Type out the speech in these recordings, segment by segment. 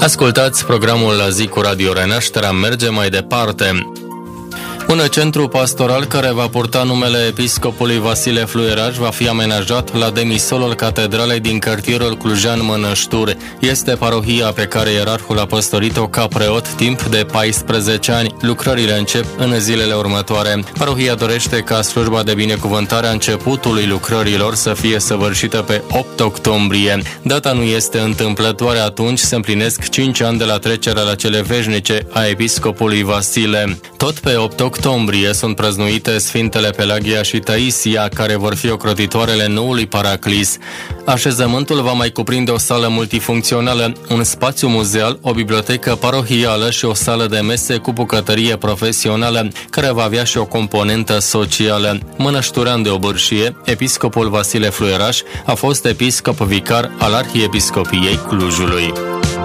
Ascultați programul La zi cu Radio Renașterea, merge mai departe. Un centru pastoral care va purta numele episcopului Vasile Fluieraș va fi amenajat la demisolul catedralei din cartierul clujan Mănășturi. Este parohia pe care ierarhul a păstorit-o ca preot timp de 14 ani. Lucrările încep în zilele următoare. Parohia dorește ca slujba de binecuvântare a începutului lucrărilor să fie săvârșită pe 8 octombrie. Data nu este întâmplătoare, atunci se împlinesc 5 ani de la trecerea la cele veșnice a episcopului Vasile. Tot pe 8 octombrie sunt prăznuite Sfintele Pelagia și Taisia, care vor fi ocrotitoarele noului paraclis. Așezământul va mai cuprinde o sală multifuncțională, un spațiu muzeal, o bibliotecă parohială și o sală de mese cu bucătărie profesională, care va avea și o componentă socială. Mănășturean de obârșie, episcopul Vasile Fluieraș a fost episcop vicar al Arhiepiscopiei Clujului.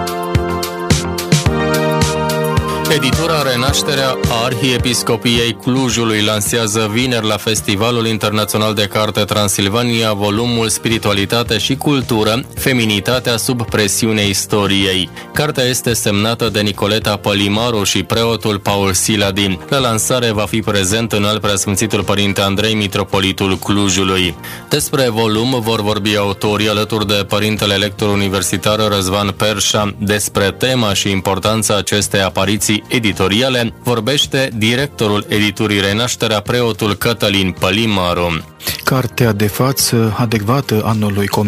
Editura Renașterea a Arhiepiscopiei Clujului lansează vineri la Festivalul Internațional de Carte Transilvania volumul Spiritualitate și Cultură, Feminitatea sub presiunea istoriei. Cartea este semnată de Nicoleta Pălimaru și preotul Paul Siladin. La lansare va fi prezent Înalt Preasfințitul Părinte Andrei, Mitropolitul Clujului. Despre volum vor vorbi autorii alături de Părintele Lector Universitar Răzvan Perșa. Despre tema și importanța acestei apariții editoriale vorbește directorul editurii Renașterea, preotul Cătălin Pălimaru. Cartea de față, adecvată anului